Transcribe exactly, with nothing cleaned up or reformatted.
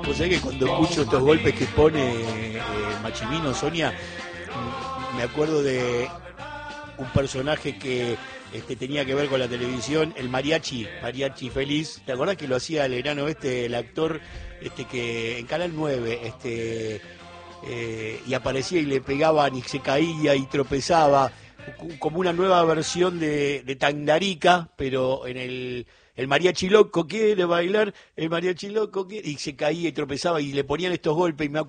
Vos sabés que cuando escucho estos golpes que pone eh, Machimino, Sonia, me acuerdo de un personaje que este, tenía que ver con la televisión, el mariachi, mariachi feliz. ¿Te acordás que lo hacía el enano este, el actor, este que en Canal nueve, este eh, y aparecía y le pegaban y se caía y tropezaba, como una nueva versión de, de Tangarica, pero en el el mariachi loco quiere bailar, el mariachi loco quiere, y se caía y tropezaba y le ponían estos golpes y me acuerdo